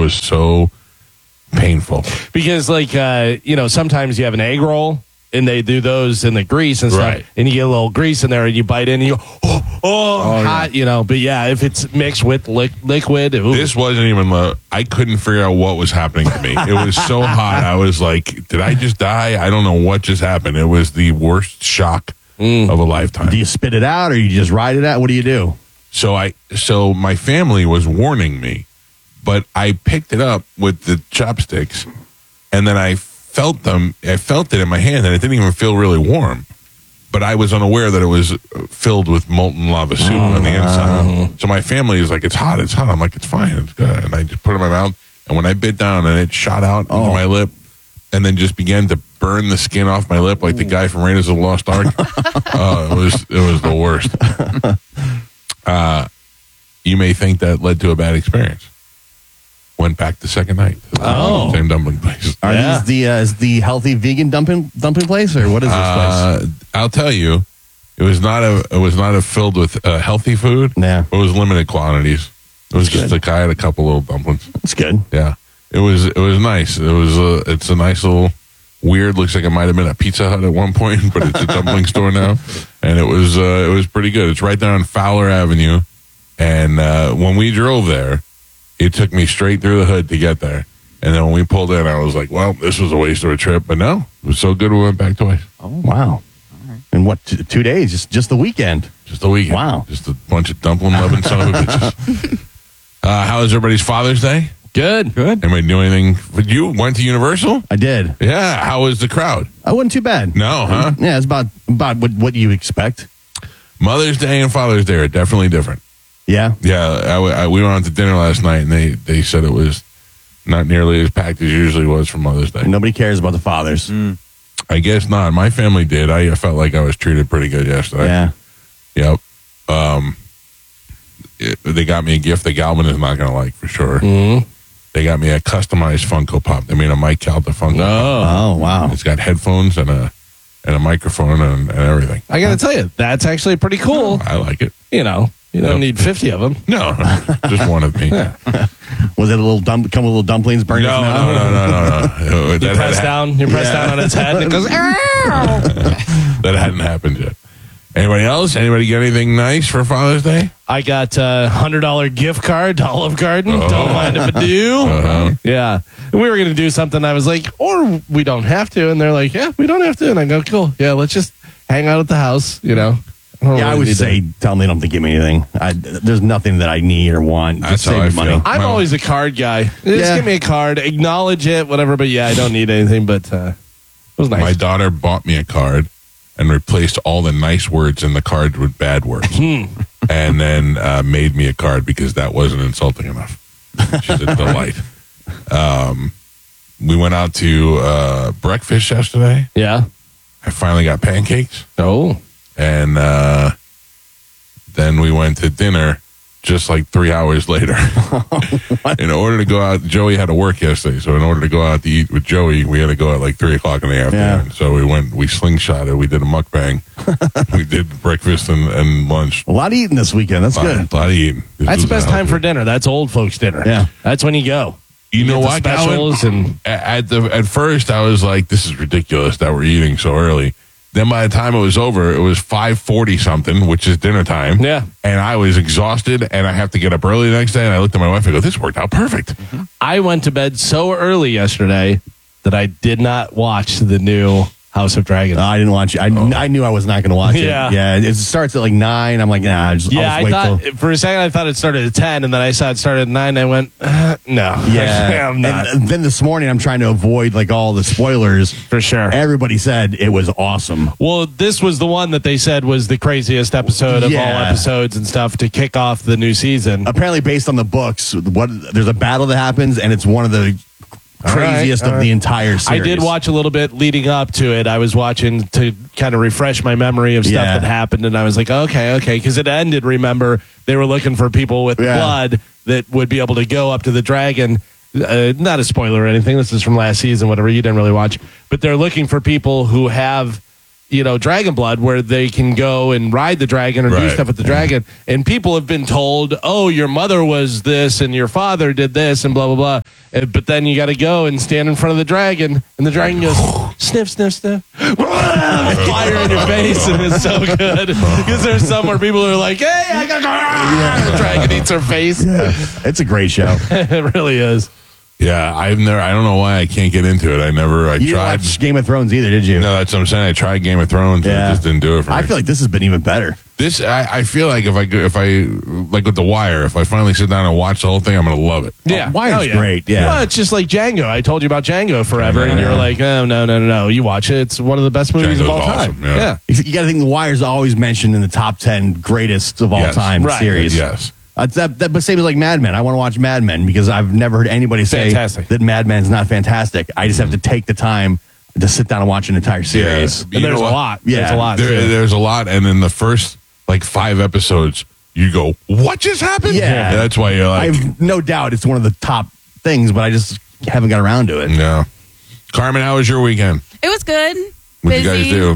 was so painful. Because, sometimes you have an egg roll, and they do those in the grease and stuff, Right. and you get a little grease in there, and you bite in, and you go, hot, But, yeah, if it's mixed with liquid. Ooh. This wasn't even I couldn't figure out what was happening to me. It was so hot. I was like, did I just die? I don't know what just happened. It was the worst shock of a lifetime. Do you spit it out or you just ride it out? What do you do? So my family was warning me, but I picked it up with the chopsticks, and then I felt them. I felt it in my hand, and it didn't even feel really warm. But I was unaware that it was filled with molten lava soup on the inside. So my family is like, it's hot, it's hot. I'm like, it's fine, it's good. And I just put it in my mouth, and when I bit down, and it shot out into my lip, and then just began to burn the skin off my lip like the guy from Raiders of the Lost Ark. It was the worst. You may think that led to a bad experience. Went back the second night. Same dumpling place. Are these is the healthy vegan dumpling place, or what is this place? I'll tell you, it was not a filled with healthy food. Yeah. It was limited quantities. It was just I had a couple little dumplings. It's good. Yeah. It was nice. It's a nice little weird. Looks like it might have been a Pizza Hut at one point, but it's a dumpling store now, and it was pretty good. It's right there on Fowler Avenue, and when we drove there, it took me straight through the hood to get there, and then when we pulled in, I was like, "Well, this was a waste of a trip," but no, it was so good we went back twice. Oh wow! All right. And what? 2 days? Just the weekend? Just the weekend. Wow! Just a bunch of dumpling loving son of a bitches. How was everybody's Father's Day? Good. Anybody do anything? You went to Universal? I did. Yeah. How was the crowd? I wasn't too bad. No, huh? Yeah, it's about what you expect. Mother's Day and Father's Day are definitely different. Yeah. Yeah. We went out to dinner last night, and they said it was not nearly as packed as usually was for Mother's Day. Nobody cares about the fathers. I guess not. My family did. I felt like I was treated pretty good yesterday. Yeah. Yep. They got me a gift that Galvin is not going to like for sure. Mm-hmm. They got me a customized Funko Pop. They made a Mike Calta Funko Pop. Oh, wow. It's got headphones and a microphone and everything. I got to tell you, that's actually pretty cool. I like it. You don't need 50 of them. No, just one of me. Was it a little come with little dumplings burning? No. You press down on its head, and it goes, That hadn't happened yet. Anybody else? Anybody get anything nice for Father's Day? I got a $100 gift card to Olive Garden. Don't mind if I do. Yeah. And we were going to do something. I was like, or we don't have to. And they're like, yeah, we don't have to. And I go, cool. Yeah, let's just hang out at the house, I would say, tell them they don't have to give me anything. There's nothing that I need or want. That's just save how I me money. feel. I'm always a card guy. Just give me a card, acknowledge it, whatever. But yeah, I don't need anything. But it was nice. My daughter bought me a card and replaced all the nice words in the card with bad words. And then made me a card because that wasn't insulting enough. She's a delight. We went out to breakfast yesterday. Yeah. I finally got pancakes. Oh. And then we went to dinner just like 3 hours later. In order to go out, Joey had to work yesterday. So in order to go out to eat with Joey, we had to go at like 3 o'clock in the afternoon. Yeah. So we slingshotted. We did a mukbang. We did breakfast and lunch. A lot of eating this weekend. That's good. A lot of eating. That's the best time for dinner. That's old folks dinner. Yeah. That's when you go. You know get the what, specials Calvin? At first, I was like, this is ridiculous that we're eating so early. Then by the time it was over, it was 5:40 something, which is dinner time. Yeah. And I was exhausted, and I have to get up early the next day. And I looked at my wife and I go, this worked out perfect. I went to bed so early yesterday that I did not watch the new House of Dragons. I didn't watch it. I knew I was not going to watch it. Yeah. It starts at like 9. I'm like, nah. I'll just I wait thought till. for a second I thought it started at 10, and then I saw it started at 9. And I went, no. Yeah. I'm not. And then this morning, I'm trying to avoid like all the spoilers. For sure. Everybody said it was awesome. Well, this was the one that they said was the craziest episode of all episodes and stuff to kick off the new season. Apparently, based on the books, there's a battle that happens, and it's one of the craziest of the entire series. I did watch a little bit leading up to it. I was watching to kind of refresh my memory of stuff that happened, and I was like, okay, because it ended, remember, they were looking for people with blood that would be able to go up to the dragon. Not a spoiler or anything. This is from last season, whatever. You didn't really watch. But they're looking for people who have, dragon blood where they can go and ride the dragon or do stuff with the dragon. And people have been told, oh, your mother was this and your father did this and blah, blah, blah. But then you got to go and stand in front of the dragon, and the dragon goes, sniff, sniff, sniff. Fire in your face, and it's so good. Because there's some where people are like, hey, I got to The dragon eats her face. Yeah. It's a great show. It really is. Yeah, I don't know why I can't get into it. I You didn't tried. watch Game of Thrones either, did you? No, that's what I'm saying. I tried Game of Thrones and it just didn't do it for me. I feel like this has been even better. This, I feel like if I like with The Wire, if I finally sit down and watch the whole thing, I'm going to love it. Yeah. Wire's great. Yeah. Well, it's just like Django. I told you about Django forever, and you're like, oh, no. You watch it. It's one of the best movies of all Django's time. awesome, yeah. You got to think The Wire's always mentioned in the top 10 greatest of all time Right. series. Yes. But same as like Mad Men. I want to watch Mad Men because I've never heard anybody say Fantastic. that Mad Men's not fantastic. I just have to take the time to sit down and watch an entire series. Yeah. And there's a lot. Yeah. There's a lot. There's a lot, and in the first like 5 episodes, you go, "What just happened?" Yeah. And that's why you're like, I've no doubt it's one of the top things, but I just haven't got around to it. "No." Carmen, how was your weekend? It was good. What did you guys do?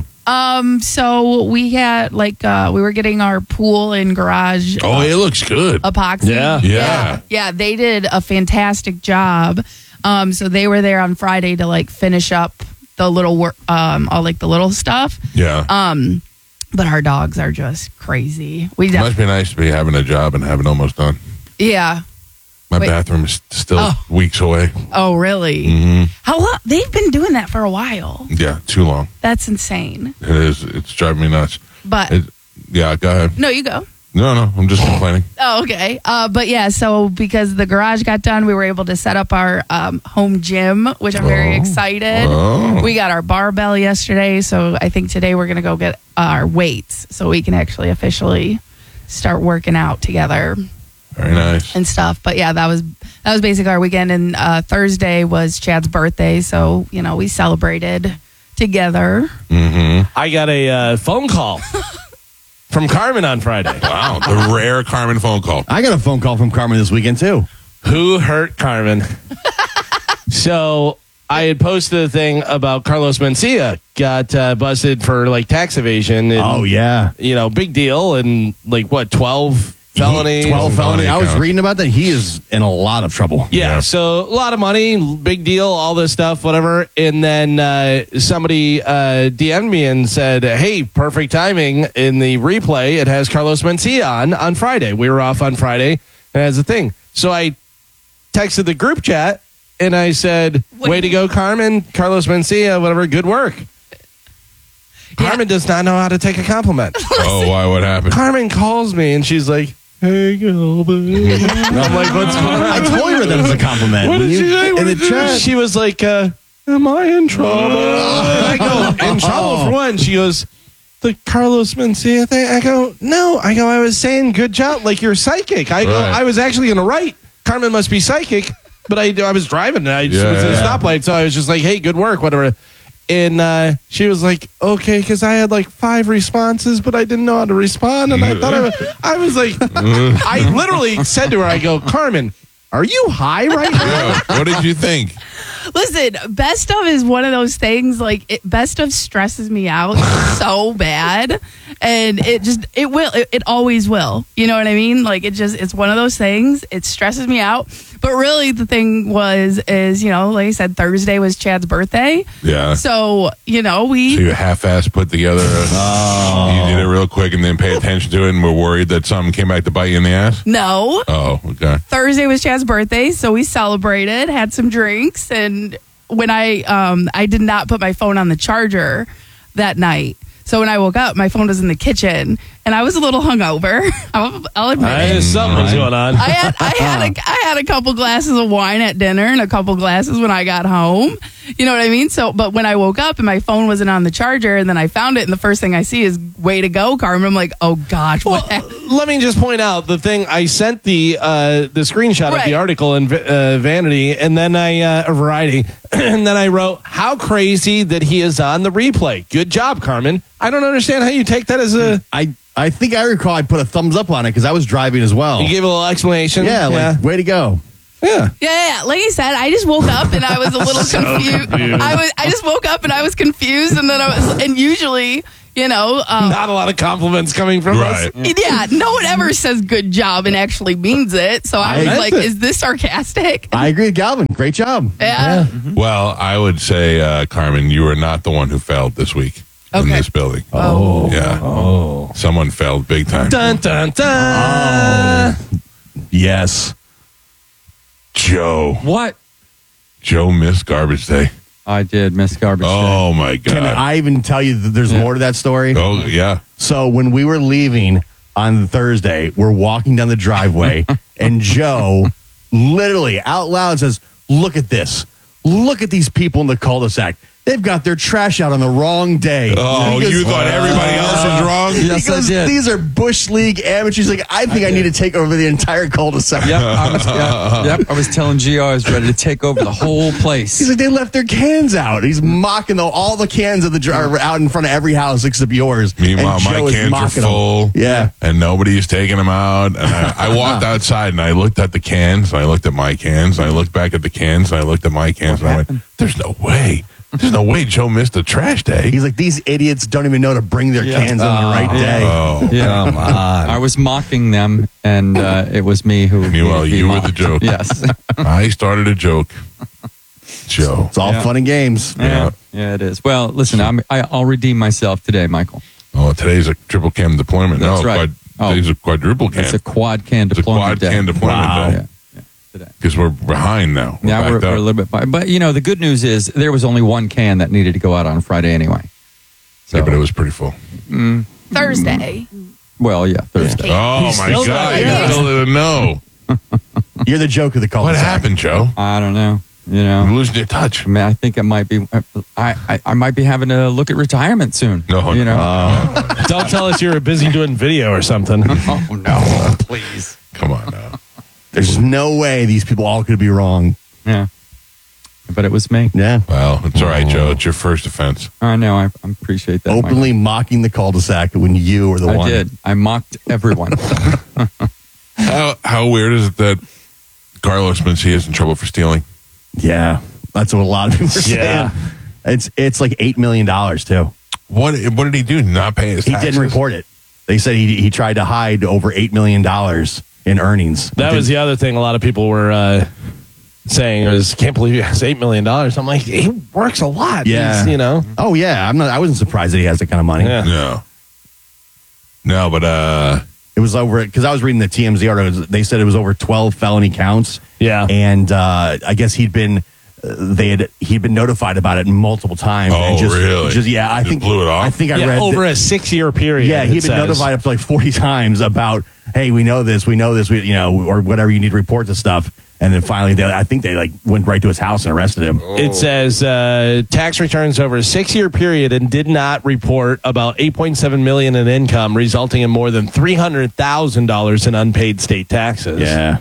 So we had we were getting our pool and garage Oh, it looks good. epoxy. Yeah. Yeah, they did a fantastic job. So they were there on Friday to like finish up the little work, all like the little stuff. Yeah. But our dogs are just crazy. We Must be nice to be having a job and have it almost done. yeah. My Wait. bathroom is still Oh. weeks away. Oh, really? Mm-hmm. How long? They've been doing that for a while. Yeah, too long. That's insane. It is. It's driving me nuts. But Yeah, go ahead. no, you go. No, I'm just complaining. Oh, okay. But yeah, so because the garage got done, we were able to set up our home gym, which I'm very excited. Oh. We got our barbell yesterday, so I think today we're going to go get our weights so we can actually officially start working out together Very nice. and stuff. But yeah, that was basically our weekend. And Thursday was Chad's birthday, so we celebrated together. Mm-hmm. I got a phone call from Carmen on Friday. Wow, the rare Carmen phone call. I got a phone call from Carmen this weekend, too. Who hurt Carmen? So I had posted a thing about Carlos Mencia got busted for like tax evasion. And, Oh, yeah. big deal. And like what, 12 felony? 12 felony. I was count. reading about that. He is in a lot of trouble. Yeah, so a lot of money, big deal, all this stuff, whatever. And then somebody DM'd me and said, hey, perfect timing in the replay. It has Carlos Mencia on Friday. We were off on Friday, and it has a thing. So I texted the group chat, and I said, way to go, Carmen, Carlos Mencia, whatever, good work. Carmen does not know how to take a compliment. Oh, why? What happened? Carmen calls me, and she's like, hey, Gilbert. I'm like, what's going on? I told her that was a compliment. What did she say? What in the did she- chat. She was like, am I in trouble? I go, in trouble for what? And she goes, the Carlos Mencia thing. I go, no. I was saying good job. Like, you're psychic. I go, Right. I was actually going to write, Carmen must be psychic. But I was driving and I just was at a stoplight. So I was just like, hey, good work, whatever. And she was like, okay, because I had like 5 responses, but I didn't know how to respond. And I thought I was like, I literally said to her, I go, Carmen, are you high right now? Yeah, what did you think? Listen, best of is one of those things, like, best of stresses me out so bad. And it always will. You know what I mean? Like, it's one of those things. It stresses me out. But really, the thing is, like I said, Thursday was Chad's birthday. Yeah. So, So you half-ass put together. You did it real quick and then pay attention to it, and we're worried that something came back to bite you in the ass. No. Oh, okay. Thursday was Chad's birthday, so we celebrated, had some drinks, and when I did not put my phone on the charger that night. So when I woke up, my phone was in the kitchen, and I was a little hungover. I'll admit it. Something was going on. I had a couple glasses of wine at dinner and a couple glasses when I got home. You know what I mean? So, but when I woke up and my phone wasn't on the charger, and then I found it, and the first thing I see is "Way to go, Carmen." I'm like, "Oh gosh, what?" Let me just point out the thing. I sent the screenshot of Right. the article in Vanity, and then Variety, and then I wrote, "How crazy that he is on the replay." Good job, Carmen. I don't understand how you take that as a. I think I recall I put a thumbs up on it because I was driving as well. You gave a little explanation. Yeah, like, way to go. Yeah. Yeah. Like I said, I just woke up and I was a little confused. I just woke up and I was confused, and then and usually, Not a lot of compliments coming from us. Yeah, no one ever says good job and actually means it. So I was like, is this sarcastic? I agree with Galvin. Great job. Yeah. Well, I would say, Carmen, you are not the one who failed this week in this building. Oh. Yeah. Oh. Someone failed big time. Dun, dun, dun. Yes. Joe. What? Joe missed garbage day. I did miss garbage day. Oh, my God. Can I even tell you that there's more to that story? Oh, yeah. So when we were leaving on Thursday, we're walking down the driveway, and Joe literally out loud says, "Look at this. Look at these people in the cul-de-sac. They've got their trash out on the wrong day." Oh, He goes, you thought everybody else was wrong? Yes, he goes, I did. "These are Bush League amateurs." Like, I think I need to take over the entire cul-de-sac. Yep, I was telling Gio I was ready to take over the whole place. He's like, they left their cans out. He's mocking all the cans of are out in front of every house except yours. Meanwhile, And my Joe is cans are mocking them. full. Yeah. And nobody's taking them out. And I walked outside and I looked at the cans. And I looked at my cans. And I looked back at the cans. And I looked at my cans. And I went, there's no way. There's no way Joe missed a trash day. He's like, these idiots don't even know to bring their cans on the right day. Oh. Yeah. Come on. I was mocking them, and it was me who. Meanwhile, he you were the mocked. joke. Yes. I started a joke. Joe. It's all Yeah. fun and games. Yeah, it is. Well, listen, I'll redeem myself today, Michael. Oh, today's a triple cam deployment. That's no, right. Today's a quadruple cam. It's a quad can It's a deployment quad day. can deployment Wow. day. Yeah, today. Because we're behind now. Now backed we're a up. little bit behind. But, the good news is there was only one can that needed to go out on Friday anyway. So, Yeah, but it was pretty full. Thursday. Well, yeah, Thursday. Oh, my still God. not You here. still didn't know. You're the joke of the cul-de-sac. What happened, Joe? I don't know. You're losing your touch. I mean, I think it might be. I might be having to look at retirement soon. No, you know. Don't tell us you were busy doing video or something. Oh no, please. Come on now. There's no way these people all could be wrong. Yeah, but it was me. Yeah. Well, it's all right, Joe. It's your first offense. I know. I appreciate that. Openly mocking the cul-de-sac when you were the Michael. one. I did. I mocked everyone. How weird is it that Carlos Mencia is in trouble for stealing? Yeah. That's what a lot of people are Yeah. saying. It's like $8 million too. What did he do? Not pay his He taxes? didn't report it. They said he tried to hide over $8 million in earnings. That was the other thing a lot of people were saying is, can't believe he has $8 million. I'm like, he works a lot. Yeah. He's, Oh yeah, I wasn't surprised that he has that kind of money. Yeah. No, but It was over because I was reading the TMZ article. They said it was over 12 felony counts. Yeah. And I guess he'd been notified about it multiple times. Oh, and really? I Just think blew it off? I think I Yeah, read over that- a 6-year period. Yeah, he'd it been says. notified up to like 40 times about, hey, we know this, or whatever you need to report this stuff. And then finally, I think they like went right to his house and arrested him. It says tax returns over a 6-year period and did not report about $8.7 million in income, resulting in more than $300,000 in unpaid state taxes. Yeah.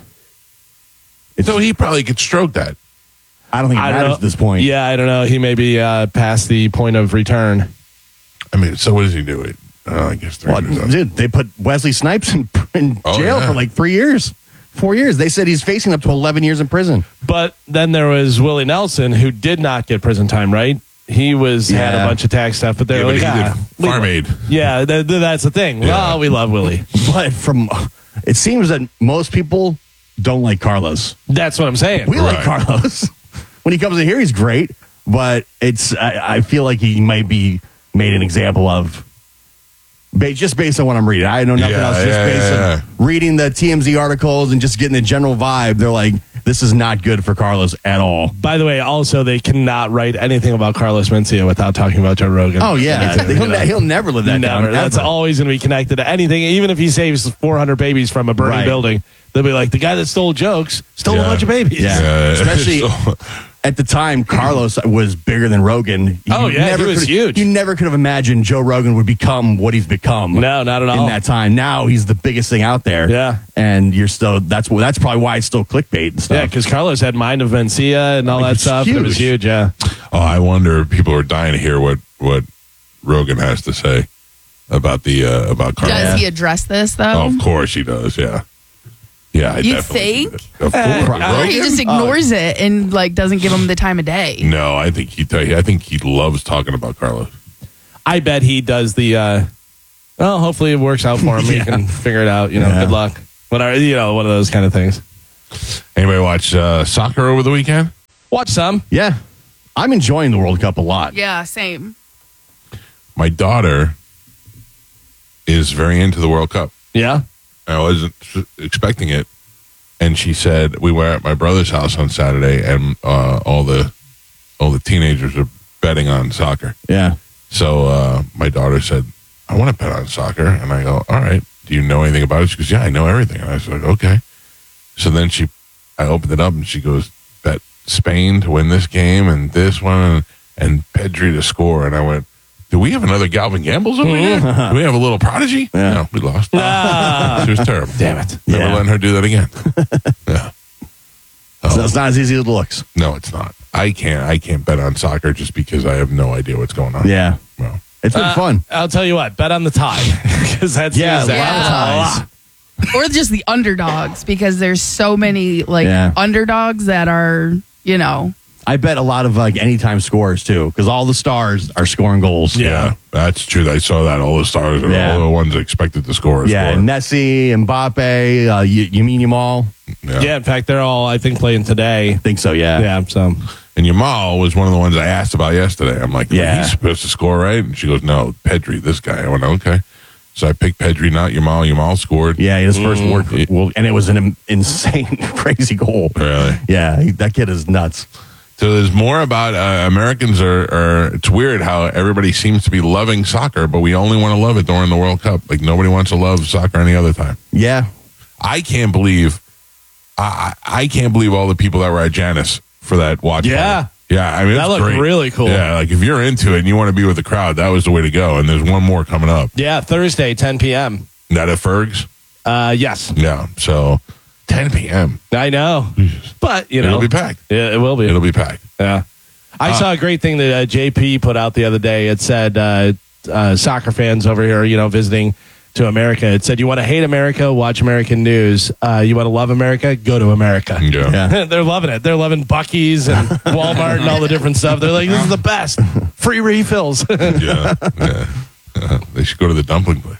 so he probably could stroke that. I don't think it I don't matters know. at this point. Yeah, I don't know. He may be past the point of return. I mean, so what does he do? I guess Well, 300. dude, they put Wesley Snipes in Oh, jail yeah. for like 4 years. They said he's facing up to 11 years in prison. But then there was Willie Nelson, who did not get prison time, right? He had a Yeah. bunch of tax stuff, but they're Yeah, but like, he did Farm Aid. Yeah, that's the thing. Yeah. Well, we love Willie. But it seems that most people don't like Carlos. That's what I'm saying. We like Right. Carlos. When he comes in here, he's great. But I feel like he might be made an example of. Just based on what I'm reading. I know nothing Yeah, else. Just yeah, based yeah. on reading the TMZ articles and just getting the general vibe. They're like, this is not good for Carlos at all. By the way, also, they cannot write anything about Carlos Mencia without talking about Joe Rogan. Oh, yeah. He'll never live that down. Never. That's ever. always going to be connected to anything. Even if he saves 400 babies from a burning Right. building, they'll be like, the guy that stole jokes stole a Yeah. bunch of babies. Yeah. Especially So- at the time, Carlos was bigger than Rogan. Oh, yeah, he was huge. You never could have imagined Joe Rogan would become what he's become. No, not at all. In that time. Now he's the biggest thing out there. Yeah. And you're still, that's probably why it's still clickbait and stuff. Yeah, because Carlos had Mind of Mencia and all Like, that it's stuff. It was huge. huge, yeah. Oh, I wonder if people are dying to hear what Rogan has to say about about Carlos. Does he address this though? Oh, of course he does. Yeah. Yeah, I You definitely think? do. Of course. Or he just ignores it and like doesn't give him the time of day. No, I think he loves talking about Carlos. I bet he does the. Well, hopefully it works out for him. He can figure it out. Good luck. Whatever. One of those kind of things. Anybody watch soccer over the weekend? Watch some. Yeah. I'm enjoying the World Cup a lot. Yeah, same. My daughter is very into the World Cup. Yeah. I wasn't expecting it. And she said, we were at my brother's house on Saturday, and all the teenagers are betting on soccer. Yeah. So my daughter said, I want to bet on soccer. And I go, all right. Do you know anything about it? She goes, yeah, I know everything. And I said, okay. So then I opened it up, and she goes, bet Spain to win this game and this one and Pedri to score. And I went, do we have another Galvin Gambles over here? Do we have a little prodigy? Yeah. No, we lost. She was terrible. Damn it. Never letting her do that again. Yeah. So it's not as easy as it looks. No, it's not. I can't bet on soccer just because I have no idea what's going on. Yeah. Well, It's been fun. I'll tell you what. Bet on the tie. Because that's A lot of Yeah. ties. Or just the underdogs, because there's so many Yeah. underdogs that are, I bet a lot of anytime scores too, because all the stars are scoring goals. yeah, that's true. I saw that. All the stars are all the ones expected to score. Yeah, score. Nessie, Mbappe, Yamin Yamal. Yeah, in fact, they're all, I think, playing today. I think so, yeah. Yeah, so. And Yamal was one of the ones I asked about yesterday. I'm like, Yeah. he's supposed to score, right? And she goes, no, Pedri, this guy. I went, okay. So I picked Pedri, not Yamal. Yamal scored. Yeah, his first work, and it was an insane, crazy goal. Really? Yeah, that kid is nuts. So there's more about Americans are. It's weird how everybody seems to be loving soccer, but we only want to love it during the World Cup. Like nobody wants to love soccer any other time. Yeah. I can't believe, I can't believe all the people that were at Janice for that watch. Yeah. party. Yeah. I mean, That it's looked great. really cool. Yeah, like if you're into it and you want to be with the crowd, that was the way to go. And there's one more coming up. Yeah, Thursday, 10 p.m. That at Ferg's. Yes. Yeah. So 10 p.m. I know. But, It'll be packed. Yeah, it will be. It'll be packed. Yeah. I saw a great thing that JP put out the other day. It said soccer fans over here, visiting to America. It said, you want to hate America, watch American news. You want to love America, go to America. Yeah. They're loving it. They're loving Buc-ee's and Walmart and all the different stuff. They're like, this is the best. Free refills. Yeah. They should go to the dumpling place.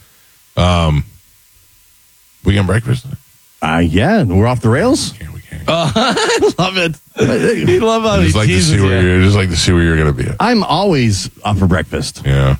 We getting breakfast? Yeah, we're off the rails. Yeah, we can't. I love it. You love how he Just like to teases see where you. you're. Just like to see where you're going to be. I'm always up for breakfast. Yeah.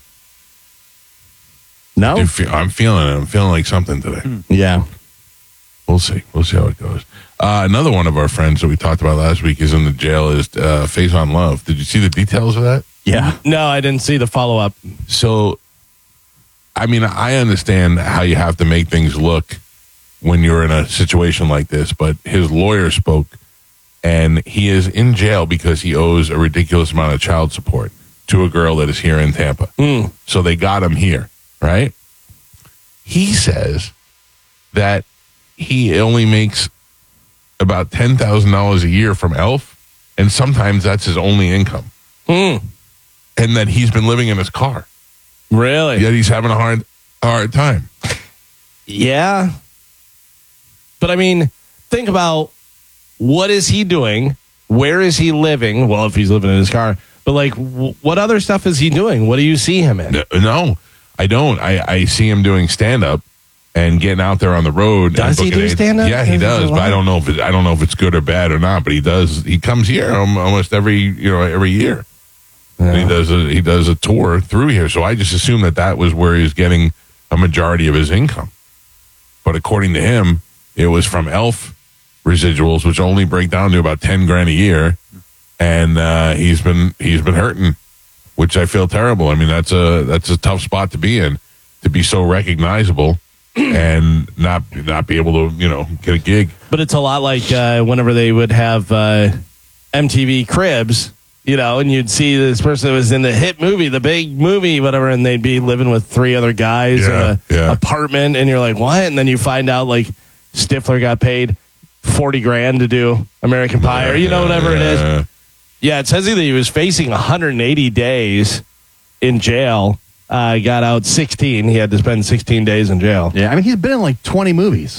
No? I'm feeling it. I'm feeling like something today. Yeah. We'll see. We'll see how it goes. Another one of our friends that we talked about last week is in the jail. Is Face on Love. Did you see the details of that? Yeah. No, I didn't see the follow-up. So, I mean, I understand how you have to make things look when you're in a situation like this, but his lawyer spoke, and he is in jail because he owes a ridiculous amount of child support to a girl that is here in Tampa. So they got him here, right? He says that he only makes about $10,000 a year from Elf, and sometimes that's his only income. And that he's been living in his car. Really? Yet he's having a hard time. Yeah. But I mean, think about what is he doing? Where is he living? Well, if he's living in his car, but like, what other stuff is he doing? What do you see him in? No, I don't. I see him doing stand up and getting out there on the road. Does he do stand-up? Yeah, he does. But I don't know if it's good or bad or not. But he does. He comes here almost every year. Yeah. And he does a tour through here. So I just assumed that was where he was getting a majority of his income. But according to him, it was from Elf residuals, which only break down to about $10,000 a year, and he's been hurting, which I feel terrible. I mean, that's a tough spot to be in, to be so recognizable and not be able to get a gig. But it's a lot like whenever they would have MTV Cribs, and you'd see this person that was in the hit movie, the big movie, whatever, and they'd be living with 3 other guys in an apartment, and you're like, what? And then you find out like Stifler got paid $40,000 to do American Pie, or whatever it is. Yeah, it says that he was facing 180 days in jail. Got out 16. He had to spend 16 days in jail. Yeah, I mean, he's been in like 20 movies.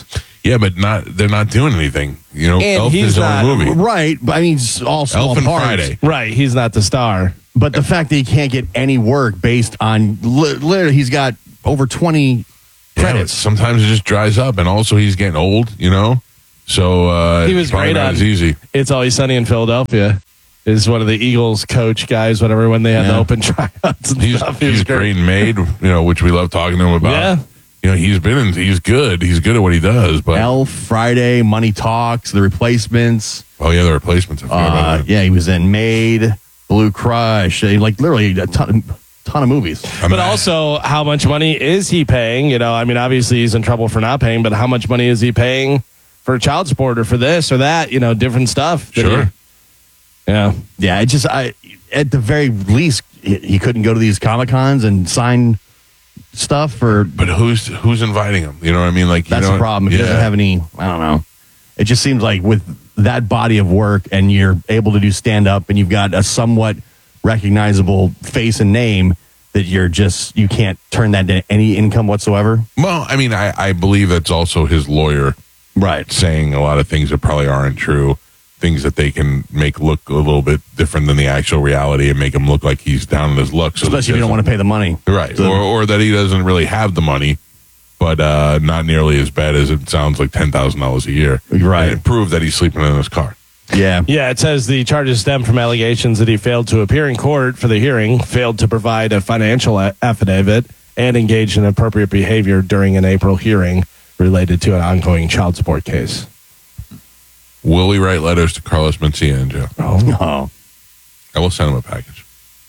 Yeah, but they're not doing anything. You know, And Elf he's is his not- own movie. Right, but I mean, it's all small Elf and parts. Friday. Right. He's not the star. But the fact that he can't get any work based on literally, he's got over 20 Yeah, but credits. sometimes it just dries up, and also he's getting old, you know? So He was it's probably great not on as easy. It's Always Sunny in Philadelphia. Is one of the Eagles coach guys, whatever, when they had the Yeah. open tryouts and stuff. He was He's great and made, you know, which we love talking to him about. Yeah. You know, he's good. He's good at what he does. But Elf, Friday, Money Talks, The Replacements. oh yeah, the replacements. I forgot about that. Yeah, he was in Made, Blue Crush, like literally a ton of movies. But also, how much money is he paying? You know, I mean, obviously he's in trouble for not paying, but how much money is he paying for child support or for this or that? You know, different stuff. that Sure. Yeah. Yeah, it just at the very least he couldn't go to these Comic Cons and sign stuff for. But who's inviting him? You know what I mean? Like That's the problem. If he doesn't have any, I don't know. It just seems like with that body of work and you're able to do stand up and you've got a somewhat recognizable face and name that you can't turn that into any income whatsoever. Well, I mean, I believe that's also his lawyer Right. saying a lot of things that probably aren't true, things that they can make look a little bit different than the actual reality and make him look like he's down on his luck. So Especially if you don't want to pay the money. Right. So- or that he doesn't really have the money, but not nearly as bad as it sounds like $10,000 a year. Right. And prove that he's sleeping in his car. Yeah. Yeah, it says the charges stem from allegations that he failed to appear in court for the hearing, failed to provide a financial affidavit, and engaged in appropriate behavior during an April hearing related to an ongoing child support case. Will he write letters to Carlos Mencia in jail? Oh. I will send him a package.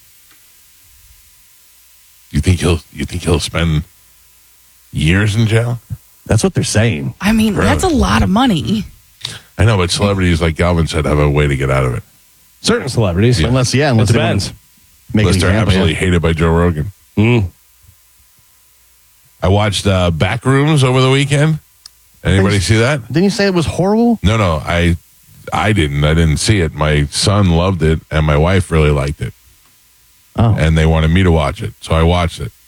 You think he'll spend years in jail? That's what they're saying. I mean, Really? that's a lot of money. I know, but celebrities, like Galvin said, have a way to get out of it. Certain celebrities. Yeah. Unless It they want depends. to make Unless an they're example. absolutely hated by Joe Rogan. Mm. I watched Backrooms over the weekend. Anybody see that? Didn't you say it was horrible? No, I didn't. I didn't see it. My son loved it, and my wife really liked it, Oh. and they wanted me to watch it, so I watched it.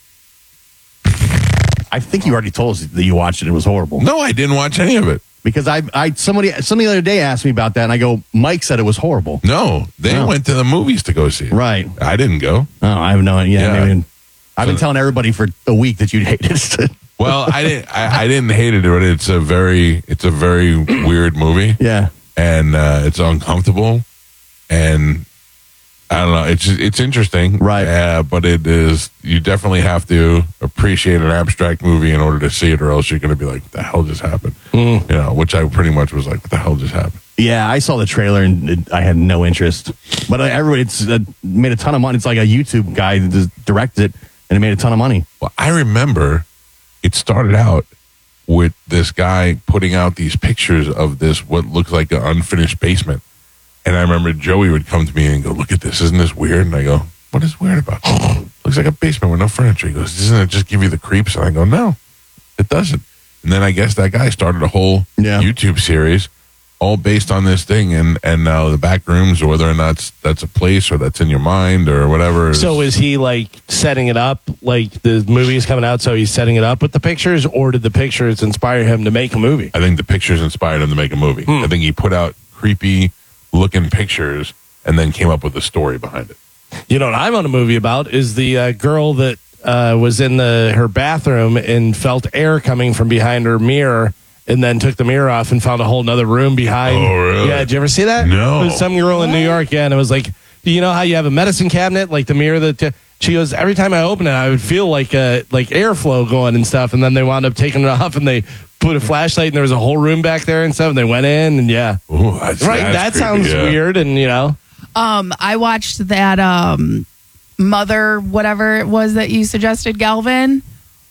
I think you already told us that you watched it. It was horrible. No, I didn't watch any of it. Because somebody the other day asked me about that, and I go, Mike said it was horrible. No, they No. went to the movies to go see it. Right. I didn't go. Oh, I have no idea. Yeah. Maybe, I've been telling everybody for a week that you'd hate it. Well, I didn't. I didn't hate it, but it's a very weird movie, Yeah. and it's uncomfortable, and I don't know. It's interesting, Right. But it is. You definitely have to appreciate an abstract movie in order to see it, or else you're going to be like, "What the hell just happened?" You know, which I pretty much was like, "What the hell just happened?" Yeah, I saw the trailer and I had no interest. But everybody made a ton of money. It's like a YouTube guy that just directed it, and it made a ton of money. Well, I remember it started out with this guy putting out these pictures of this what looked like an unfinished basement. And I remember Joey would come to me and go, "Look at this. Isn't this weird?" And I go, "What is weird about it? Looks like a basement with no furniture." He goes, "Doesn't it just give you the creeps?" And I go, "No, it doesn't." And then I guess that guy started a whole Yeah. YouTube series all based on this thing. And now the back rooms, or whether or not that's a place or that's in your mind or whatever. So is he like setting it up, like the movie is coming out, so he's setting it up with the pictures, or did the pictures inspire him to make a movie? I think the pictures inspired him to make a movie. I think he put out creepy looking pictures and then came up with a story behind it. You know what I'm on a movie about is the girl that was in her bathroom and felt air coming from behind her mirror, and then took the mirror off and found a whole nother room behind. Oh, really? Yeah, did you ever see that? No. It was some girl in New York, yeah, and it was like, do you know how you have a medicine cabinet, like the mirror that she goes, every time I open it, I would feel like airflow going and stuff, and then they wound up taking it off and they put a flashlight and there was a whole room back there and stuff, and they went in and yeah. Ooh, that's That creepy, sounds yeah. weird, and you know. I watched that Mother, whatever it was that you suggested, Galvin.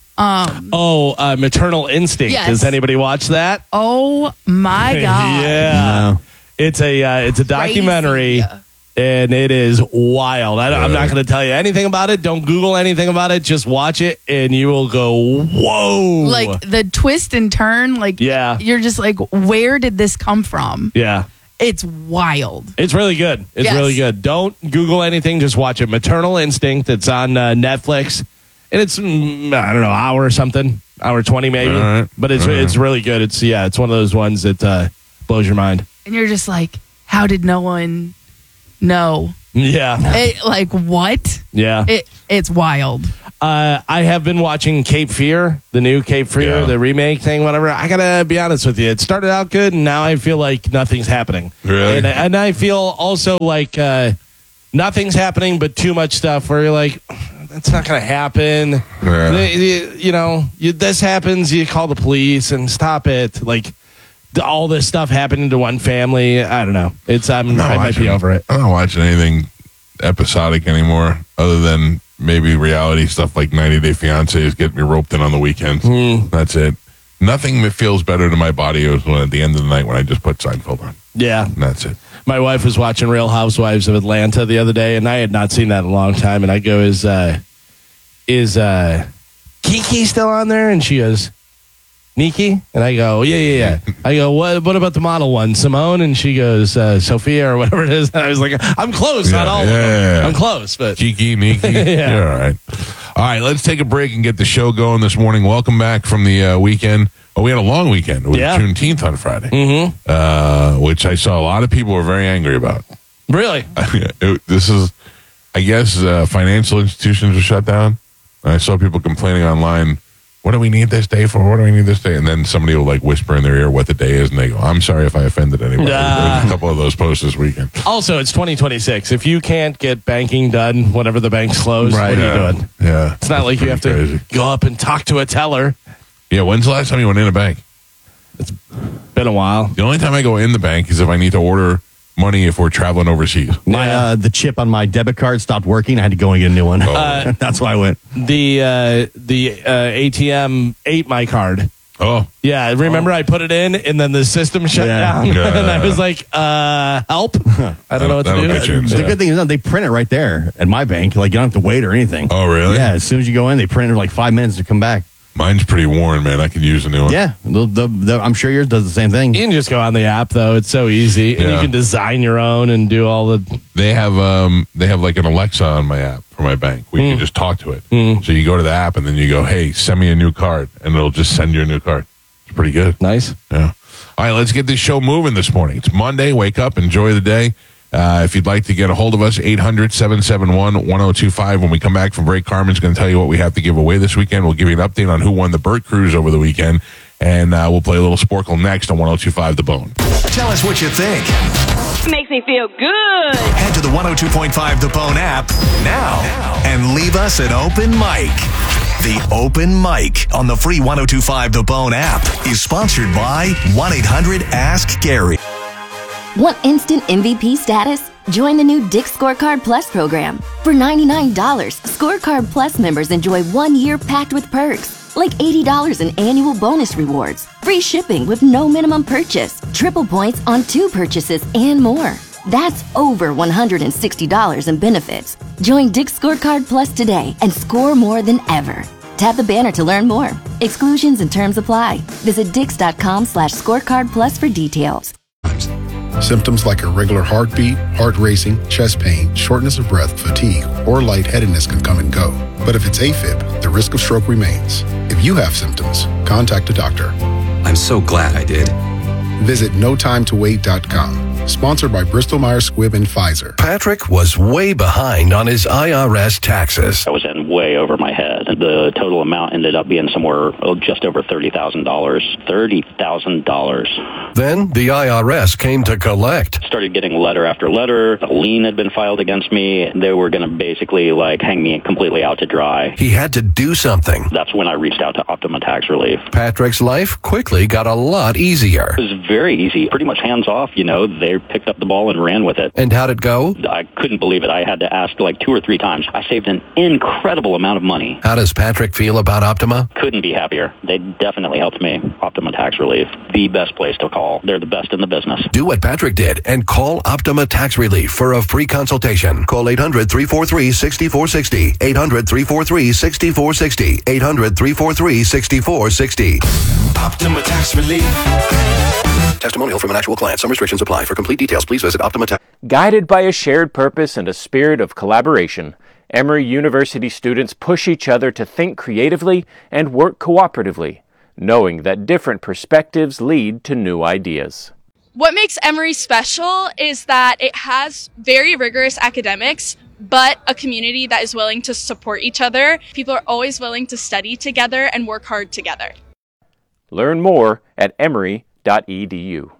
Maternal Instinct. Yes. Does anybody watch that? Oh my god! Yeah. No. It's a documentary, Crazy. and it is wild. I'm not going to tell you anything about it. Don't Google anything about it. Just watch it, and you will go, whoa. Like the twist and turn, like Yeah. you're just like, where did this come from? Yeah. It's wild. It's really good. It's Yes. really good. Don't Google anything. Just watch it. Maternal Instinct. It's on Netflix. And it's, I don't know, hour or something. hour 20 maybe. All right. But it's really good. It's one of those ones that blows your mind. And you're just like, how did no one know? Yeah. Like, what? Yeah. It's wild. I have been watching Cape Fear, the new Cape Fear, the remake thing, whatever. I gotta be honest with you. It started out good, and now I feel like nothing's happening. Really? And I feel also like nothing's happening, but too much stuff where you're like, that's not gonna happen. Yeah. This happens, you call the police and stop it. Like all this stuff happening to one family. I don't know. I might be over it. I'm not watching anything episodic anymore, other than maybe reality stuff like 90 Day Fiancé is getting me roped in on the weekends. That's it. Nothing that feels better to my body is when at the end of the night when I just put Seinfeld on. Yeah. And that's it. My wife was watching Real Housewives of Atlanta the other day, and I had not seen that in a long time. And I go, is Kiki still on there? And she goes, Nikki? And I go, yeah. I go, what about the model one, Simone? And she goes, Sophia or whatever it is. And I was like, I'm close, not all of them. I'm close, but Kiki, Nikki. Yeah. You're all right. All right, let's take a break and get the show going this morning. Welcome back from the weekend. Oh, we had a long weekend. It was Juneteenth on Friday, which I saw a lot of people were very angry about. Really? This is, I guess, financial institutions are shut down. And I saw people complaining online, what do we need this day for? What do we need this day? And then somebody will like whisper in their ear what the day is, and they go, I'm sorry if I offended anybody. There's a couple of those posts this weekend. Also, it's 2026. If you can't get banking done whenever the bank's closed, what are you doing? Yeah. It's not like you have to go up and talk to a teller. Yeah, when's the last time you went in a bank? It's been a while. The only time I go in the bank is if I need to order money if we're traveling overseas. The chip on my debit card stopped working. I had to go and get a new one. That's why I went. The ATM ate my card. Oh. Yeah, remember I put it in and then the system shut down. And I was like, help. I don't know what to do. The good thing is they print it right there at my bank. Like, you don't have to wait or anything. Oh, really? Yeah, as soon as you go in, they print it like 5 minutes to come back. Mine's pretty worn, man. I could use a new one. Yeah, I'm sure yours does the same thing. You can just go on the app, though. It's so easy. And you can design your own and do all the... They have like an Alexa on my app for my bank where you can just talk to it. So you go to the app and then you go, hey, send me a new card. And it'll just send you a new card. It's pretty good. Nice. Yeah. All right, let's get this show moving this morning. It's Monday. Wake up. Enjoy the day. If you'd like to get a hold of us, 800-771-1025. When we come back from break, Carmen's going to tell you what we have to give away this weekend. We'll give you an update on who won the Burt Cruise over the weekend. And we'll play a little Sporkle next on 102.5 The Bone. Tell us what you think. Makes me feel good. Head to the 102.5 The Bone app now and leave us an open mic. The Open Mic on the free 102.5 The Bone app is sponsored by 1-800-ASK-GARY. Want instant MVP status? Join the new Dick's Scorecard Plus program. For $99, Scorecard Plus members enjoy 1 year packed with perks, like $80 in annual bonus rewards, free shipping with no minimum purchase, triple points on 2 purchases, and more. That's over $160 in benefits. Join Dick's Scorecard Plus today and score more than ever. Tap the banner to learn more. Exclusions and terms apply. Visit dix.com/scorecard plus for details. Symptoms like irregular heartbeat, heart racing, chest pain, shortness of breath, fatigue, or lightheadedness can come and go. But if it's AFib, the risk of stroke remains. If you have symptoms, contact a doctor. I'm so glad I did. Visit notimetowait.com. Sponsored by Bristol-Myers Squibb and Pfizer. Patrick was way behind on his IRS taxes. I was in way over my head. The total amount ended up being somewhere just over $30,000. $30,000. Then the IRS came to collect. Started getting letter after letter. A lien had been filed against me. They were going to basically hang me completely out to dry. He had to do something. That's when I reached out to Optima Tax Relief. Patrick's life quickly got a lot easier. It was very easy. Pretty much hands off, They picked up the ball and ran with it. And how'd it go? I couldn't believe it. I had to ask 2 or 3 times. I saved an incredible amount of money. How does Patrick feel about Optima? Couldn't be happier. They definitely helped me. Optima Tax Relief, the best place to call. They're the best in the business. Do what Patrick did and call Optima Tax Relief for a free consultation. Call 800-343-6460. 800-343-6460. 800-343-6460. Optima Tax Relief. Testimonial from an actual client. Some restrictions apply. For complete details, please visit Optima Tax. Guided by a shared purpose and a spirit of collaboration, Emory University students push each other to think creatively and work cooperatively, knowing that different perspectives lead to new ideas. What makes Emory special is that it has very rigorous academics, but a community that is willing to support each other. People are always willing to study together and work hard together. Learn more at emory.edu.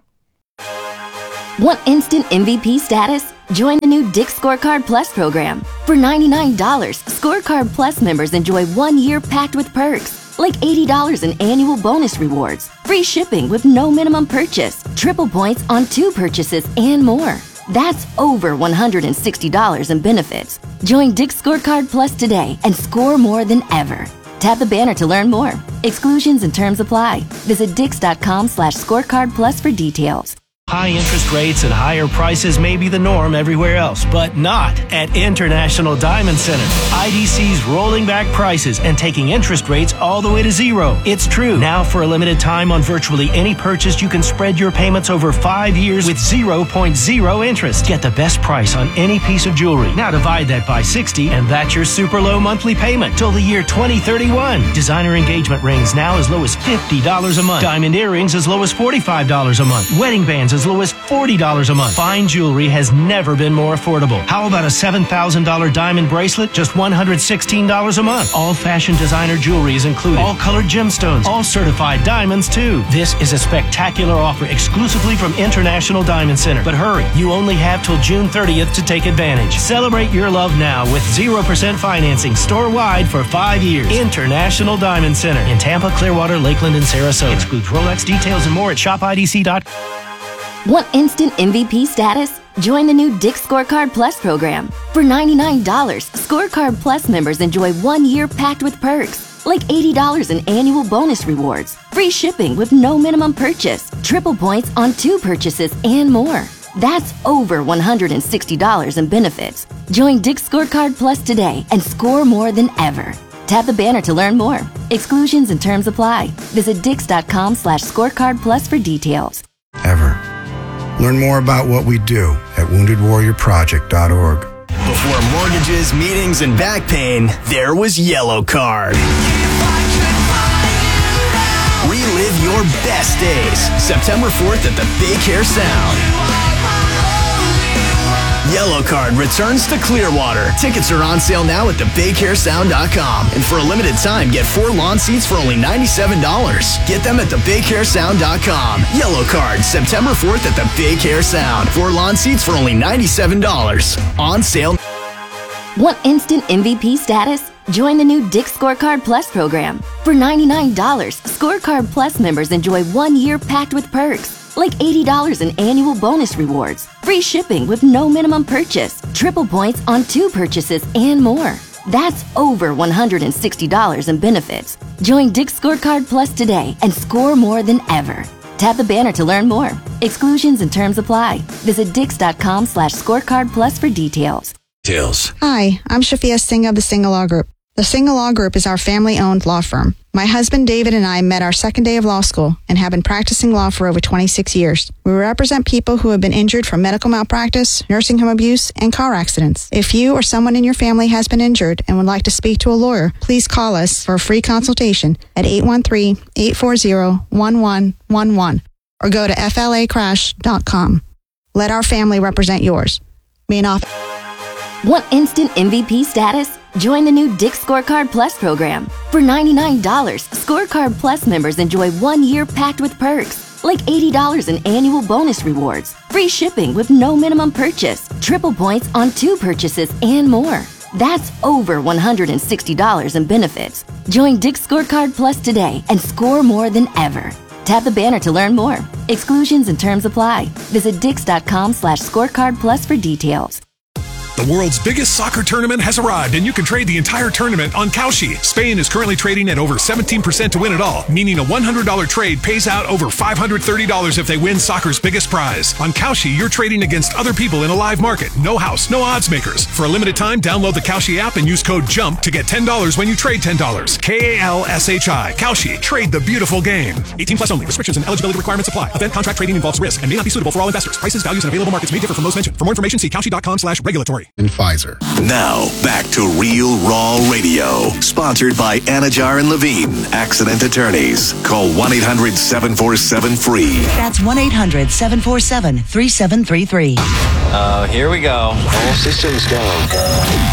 Want instant MVP status? Join the new Dick's Scorecard Plus program. For $99, Scorecard Plus members enjoy 1 year packed with perks, like $80 in annual bonus rewards, free shipping with no minimum purchase, triple points on 2 purchases, and more. That's over $160 in benefits. Join Dick's Scorecard Plus today and score more than ever. Tap the banner to learn more. Exclusions and terms apply. Visit dix.com/scorecard plus for details. High interest rates and higher prices may be the norm everywhere else, but not at International Diamond Center. IDC's rolling back prices and taking interest rates all the way to zero. It's true. Now, for a limited time on virtually any purchase, you can spread your payments over 5 years with 0.0 interest. Get the best price on any piece of jewelry. Now divide that by 60, and that's your super low monthly payment till the year 2031. Designer engagement rings now as low as $50 a month. Diamond earrings as low as $45 a month. Wedding bands as low as $40 a month. Fine jewelry has never been more affordable. How about a $7,000 diamond bracelet? Just $116 a month. All fashion designer jewelry is included. All colored gemstones. All certified diamonds too. This is a spectacular offer exclusively from International Diamond Center. But hurry, you only have till June 30th to take advantage. Celebrate your love now with 0% financing store-wide for 5 years. International Diamond Center in Tampa, Clearwater, Lakeland, and Sarasota. Excludes Rolex. Details and more at shopidc.com. Want instant MVP status? Join the new Dick's Scorecard Plus program. For $99, Scorecard Plus members enjoy 1 year packed with perks, like $80 in annual bonus rewards, free shipping with no minimum purchase, triple points on 2 purchases, and more. That's over $160 in benefits. Join Dick's Scorecard Plus today and score more than ever. Tap the banner to learn more. Exclusions and terms apply. Visit dix.com/scorecard plus for details. Ever. Learn more about what we do at woundedwarriorproject.org. Before mortgages, meetings, and back pain, there was Yellow Card. Relive your best days. September 4th at the Big Hair Sound. Yellow Card returns to Clearwater. Tickets are on sale now at thebighairsound.com. And for a limited time, get 4 lawn seats for only $97. Get them at thebighairsound.com. Yellow Card, September 4th at the Big Hair Sound. 4 lawn seats for only $97. On sale. Want instant MVP status? Join the new Dick's Scorecard Plus program. For $99, Scorecard Plus members enjoy 1 year packed with perks, like $80 in annual bonus rewards, free shipping with no minimum purchase, triple points on 2 purchases, and more. That's over $160 in benefits. Join Dick's Scorecard Plus today and score more than ever. Tap the banner to learn more. Exclusions and terms apply. Visit dix.com/scorecard plus for details. Hi, I'm Shafia Singh of the Single Law Group. The Single Law Group is our family-owned law firm. My husband David and I met our second day of law school and have been practicing law for over 26 years. We represent people who have been injured from medical malpractice, nursing home abuse, and car accidents. If you or someone in your family has been injured and would like to speak to a lawyer, please call us for a free consultation at 813-840-1111 or go to flacrash.com. Let our family represent yours. Want instant MVP status? Join the new Dick's Scorecard Plus program. For $99, Scorecard Plus members enjoy 1 year packed with perks, like $80 in annual bonus rewards, free shipping with no minimum purchase, triple points on 2 purchases, and more. That's over $160 in benefits. Join Dick's Scorecard Plus today and score more than ever. Tap the banner to learn more. Exclusions and terms apply. Visit dix.com/scorecard plus for details. The world's biggest soccer tournament has arrived, and you can trade the entire tournament on Kalshi. Spain is currently trading at over 17% to win it all, meaning a $100 trade pays out over $530 if they win soccer's biggest prize. On Kalshi, you're trading against other people in a live market. No house, no odds makers. For a limited time, download the Kalshi app and use code JUMP to get $10 when you trade $10. KALSHI. Kalshi. Trade the beautiful game. 18 plus only. Restrictions and eligibility requirements apply. Event contract trading involves risk and may not be suitable for all investors. Prices, values, and available markets may differ from those mentioned. For more information, see Kalshi.com/regulatory. story. And Pfizer. Now, back to Real Raw Radio. Sponsored by Anajar and Levine, accident attorneys. Call 1-800-747-FREE. That's 1-800-747-3733. Here we go. All systems go.